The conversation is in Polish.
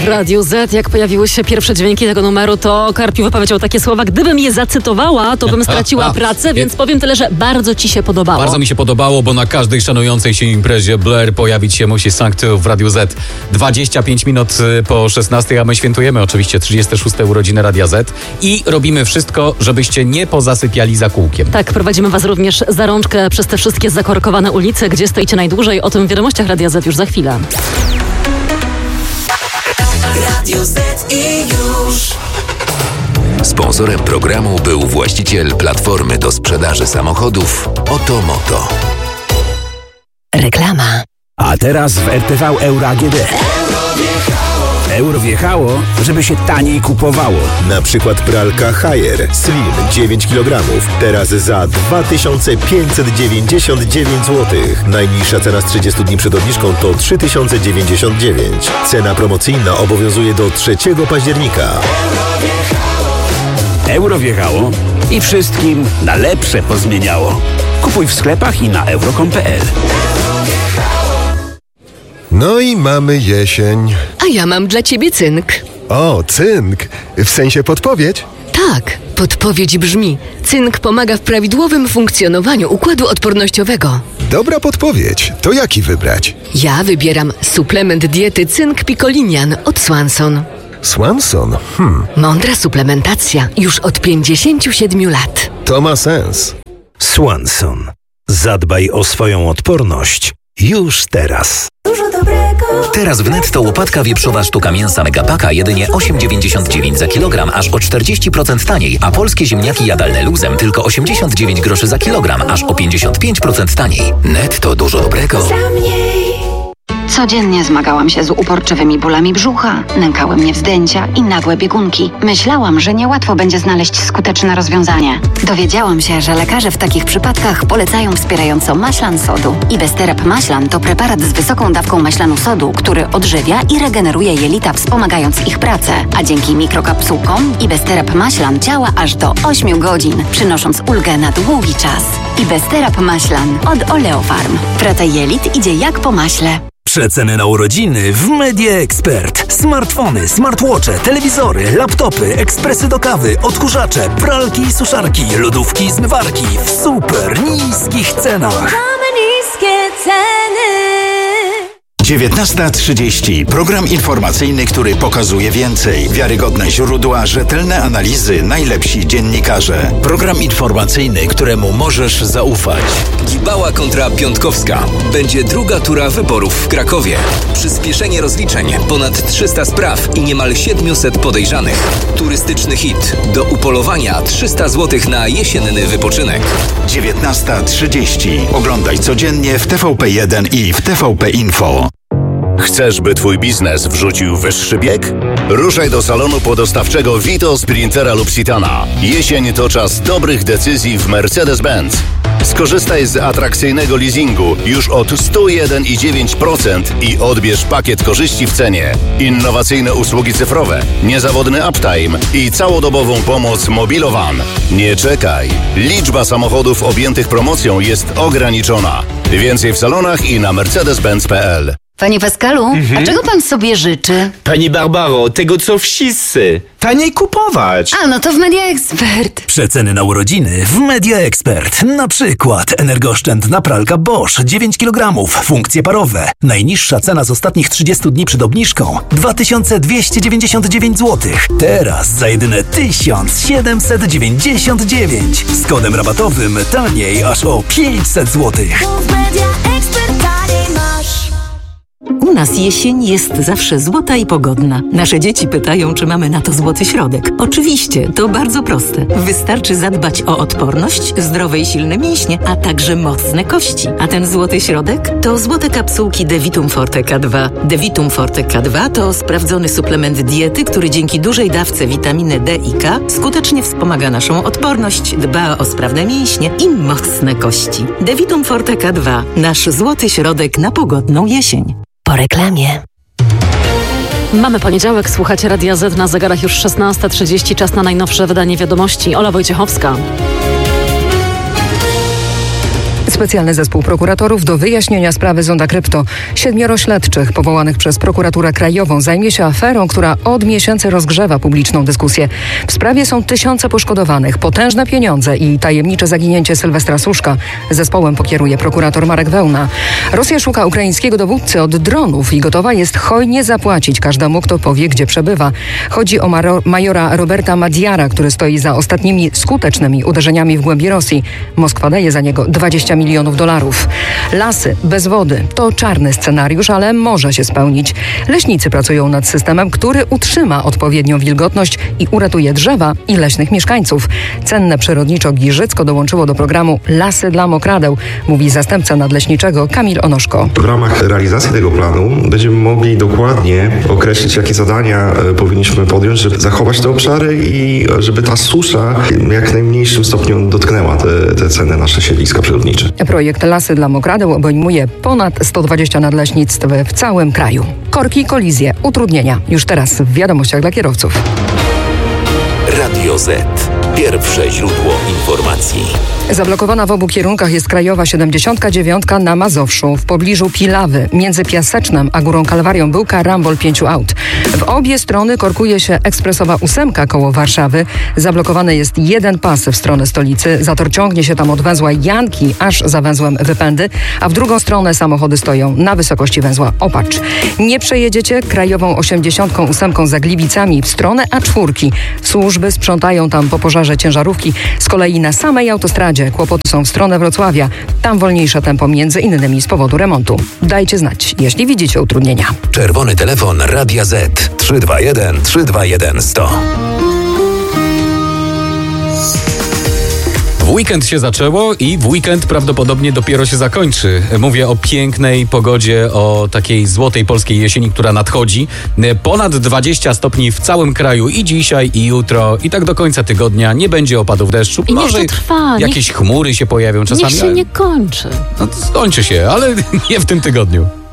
w Radiu Z. Jak pojawiły się pierwsze dźwięki tego numeru, to Karpiu wypowiedział takie słowa: gdybym je zacytowała, to bym straciła pracę, więc powiem tyle, że bardzo ci się podobało. Bardzo mi się podobało, bo na każdej szanującej się imprezie Blair pojawić się musi Sanctu w Radiu Z. 25 minut po 16, a my świętujemy oczywiście 36. urodziny Radia Z i robimy wszystko, żebyście nie pozasypiali za kółkiem. Tak, prowadzimy was również za rączkę przez te wszystkie zakorkowane ulice, gdzie stoicie najdłużej. O tym w wiadomościach Radia Z już za chwilę. Radio Z i już. Sponsorem programu był właściciel platformy do sprzedaży samochodów Otomoto. Reklama. A teraz w RTV Euro AGD. Euro wjechało, żeby się taniej kupowało. Na przykład pralka Haier Slim 9 kg. Teraz za 2599 zł. Najniższa cena z 30 dni przed obniżką to 3099. Cena promocyjna obowiązuje do 3 października. Euro wjechało i wszystkim na lepsze pozmieniało. Kupuj w sklepach i na euro.com.pl. No i mamy jesień. A ja mam dla ciebie cynk. O, cynk. W sensie podpowiedź? Tak, podpowiedź brzmi: cynk pomaga w prawidłowym funkcjonowaniu układu odpornościowego. Dobra podpowiedź. To jaki wybrać? Ja wybieram suplement diety Cynk Picolinian od Swanson. Swanson? Mądra suplementacja już od 57 lat. To ma sens. Swanson. Zadbaj o swoją odporność już teraz. Dużo dobrego. Teraz w Netto łopatka wieprzowa sztuka mięsa Megapaka jedynie 8,99 za kilogram, aż o 40% taniej, a polskie ziemniaki jadalne luzem tylko 89 groszy za kilogram, aż o 55% taniej. Netto dużo dobrego. Codziennie zmagałam się z uporczywymi bólami brzucha, nękały mnie wzdęcia i nagłe biegunki. Myślałam, że niełatwo będzie znaleźć skuteczne rozwiązanie. Dowiedziałam się, że lekarze w takich przypadkach polecają wspierająco maślan sodu. Ibesterap Maślan to preparat z wysoką dawką maślanu sodu, który odżywia i regeneruje jelita, wspomagając ich pracę. A dzięki mikrokapsułkom Ibesterap Maślan działa aż do 8 godzin, przynosząc ulgę na długi czas. Ibesterap Maślan od Oleofarm. Praca jelit idzie jak po maśle. Przeceny na urodziny w Media Expert. Smartfony, smartwatche, telewizory, laptopy, ekspresy do kawy, odkurzacze, pralki i suszarki, lodówki i zmywarki w super niskich cenach. Mamy niskie ceny. 19:30. Program informacyjny, który pokazuje więcej. Wiarygodne źródła, rzetelne analizy, najlepsi dziennikarze. Program informacyjny, któremu możesz zaufać. Gibała kontra Piątkowska. Będzie druga tura wyborów w Krakowie. Przyspieszenie rozliczeń, ponad 300 spraw i niemal 700 podejrzanych. Turystyczny hit. Do upolowania 300 zł na jesienny wypoczynek. 19:30. Oglądaj codziennie w TVP1 i w TVP Info. Chcesz, by twój biznes wrzucił wyższy bieg? Ruszaj do salonu podostawczego Vito, Sprintera lub Citana. Jesień to czas dobrych decyzji w Mercedes-Benz. Skorzystaj z atrakcyjnego leasingu już od 101,9% i odbierz pakiet korzyści w cenie. Innowacyjne usługi cyfrowe, niezawodny uptime i całodobową pomoc Mobilovan. Nie czekaj. Liczba samochodów objętych promocją jest ograniczona. Więcej w salonach i na mercedes-benz.pl. Panie Pascalu, a czego pan sobie życzy? Pani Barbaro, tego co wszyscy. Taniej kupować. A, no to w Media Expert. Przeceny na urodziny w Media Expert. Na przykład energooszczędna pralka Bosch 9 kg, funkcje parowe. Najniższa cena z ostatnich 30 dni przed obniżką 2299 zł. Teraz za jedyne 1799. Z kodem rabatowym taniej aż o 500 zł. U nas jesień jest zawsze złota i pogodna. Nasze dzieci pytają, czy mamy na to złoty środek. Oczywiście, to bardzo proste. Wystarczy zadbać o odporność, zdrowe i silne mięśnie, a także mocne kości. A ten złoty środek to złote kapsułki Devitum Forte K2. Devitum Forte K2 to sprawdzony suplement diety, który dzięki dużej dawce witaminy D i K skutecznie wspomaga naszą odporność, dba o sprawne mięśnie i mocne kości. Devitum Forte K2. Nasz złoty środek na pogodną jesień. Po reklamie. Mamy poniedziałek, słuchacie Radia Z, na zegarach już 16:30, czas na najnowsze wydanie wiadomości. Ola Wojciechowska. Specjalny zespół prokuratorów do wyjaśnienia sprawy Zonda Krypto. 7 śledczych powołanych przez Prokuraturę Krajową zajmie się aferą, która od miesięcy rozgrzewa publiczną dyskusję. W sprawie są tysiące poszkodowanych, potężne pieniądze i tajemnicze zaginięcie Sylwestra Suszka. Zespołem pokieruje prokurator Marek Wełna. Rosja szuka ukraińskiego dowódcy od dronów i gotowa jest hojnie zapłacić każdemu, kto powie, gdzie przebywa. Chodzi o majora Roberta Madiara, który stoi za ostatnimi skutecznymi uderzeniami w głębi Rosji. Moskwa daje za niego $20 milionów. Lasy bez wody to czarny scenariusz, ale może się spełnić. Leśnicy pracują nad systemem, który utrzyma odpowiednią wilgotność i uratuje drzewa i leśnych mieszkańców. Cenne przyrodniczo Giżycko dołączyło do programu Lasy dla Mokradeł, mówi zastępca nadleśniczego Kamil Onoszko. W ramach realizacji tego planu będziemy mogli dokładnie określić, jakie zadania powinniśmy podjąć, żeby zachować te obszary i żeby ta susza w jak najmniejszym stopniu dotknęła te cenne nasze siedliska przyrodnicze. Projekt Lasy dla Mokradeł obejmuje ponad 120 nadleśnictw w całym kraju. Korki, kolizje, utrudnienia. Już teraz w wiadomościach dla kierowców. Radio Z. Pierwsze źródło informacji. Zablokowana w obu kierunkach jest krajowa 79 na Mazowszu. W pobliżu Pilawy, między Piasecznem a Górą Kalwarią był karambol 5 aut. W obie strony korkuje się ekspresowa 8 koło Warszawy. Zablokowany jest jeden pas w stronę stolicy. Zator ciągnie się tam od węzła Janki aż za węzłem Wypędy, a w drugą stronę samochody stoją na wysokości węzła Opacz. Nie przejedziecie krajową 88 za Gliwicami w stronę A4. Służby sprzątają tam po pożarze ciężarówki. Z kolei na samej autostradzie kłopoty są w stronę Wrocławia. Tam wolniejsze tempo między innymi z powodu remontu. Dajcie znać, jeśli widzicie utrudnienia. Czerwony telefon Radia Z 321 321 100. W weekend się zaczęło i w weekend prawdopodobnie dopiero się zakończy. Mówię o pięknej pogodzie, o takiej złotej polskiej jesieni, która nadchodzi. Ponad 20 stopni w całym kraju i dzisiaj, i jutro, i tak do końca tygodnia. Nie będzie opadów deszczu. I może niech to trwa. jakieś chmury się pojawią czasami. Niech się nie kończy. No to skończy się, ale nie w tym tygodniu.